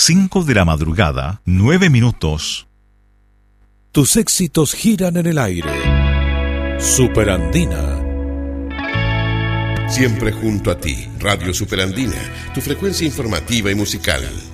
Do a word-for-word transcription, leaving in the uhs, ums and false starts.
cinco de la madrugada, nueve minutos. Tus éxitos giran en el aire. Superandina. Siempre junto a ti, Radio Superandina, tu frecuencia informativa y musical.